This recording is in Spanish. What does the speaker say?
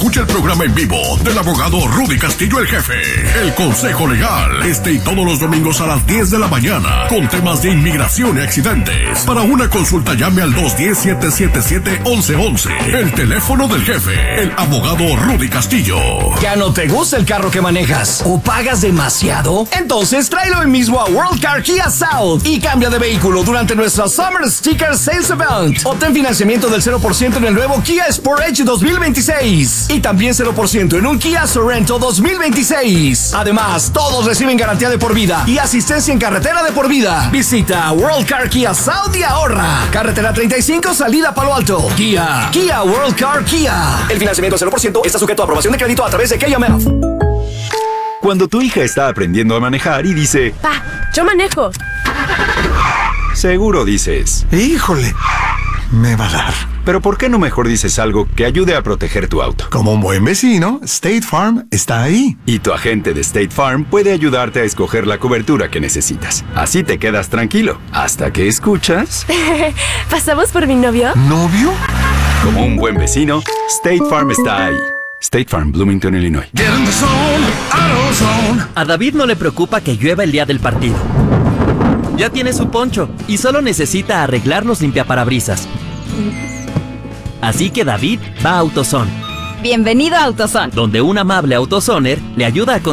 escucha el programa en vivo del abogado Rudy Castillo, el jefe. El Consejo Legal. Y todos los domingos a las 10 de la mañana. Con temas de inmigración y accidentes. Para una consulta llame al 210-777-1111. El teléfono del jefe. El abogado Rudy Castillo. ¿Ya no te gusta el carro que manejas? ¿O pagas demasiado? Entonces tráelo hoy mismo a World Car Kia South y cambia de vehículo durante nuestra Summer Sticker Sales Event. Obtén financiamiento del 0% en el nuevo Kia Sportage 2026 y también 0% en un Kia Sorento 2026. Además, todos reciben garantía de por vida y asistencia en carretera de por vida. Visita World Car Kia South y ahorra. Carretera 35, salida Palo Alto. Kia World Car Kia. El financiamiento 0% está sujeto a aprobación de crédito a través de KMF. Cuando tu hija está aprendiendo a manejar y dice: Pa, yo manejo. Seguro dices: híjole, me va a dar. Pero ¿por qué no mejor dices algo que ayude a proteger tu auto? Como un buen vecino, State Farm está ahí. Y tu agente de State Farm puede ayudarte a escoger la cobertura que necesitas. Así te quedas tranquilo, hasta que escuchas... ¿Pasamos por mi novio? ¿Novio? Como un buen vecino, State Farm está ahí. State Farm, Bloomington, Illinois. A David no le preocupa que llueva el día del partido. Ya tiene su poncho y solo necesita arreglar los limpiaparabrisas. Así que David va a AutoZone. Bienvenido a AutoZone, donde un amable AutoZoner le ayuda a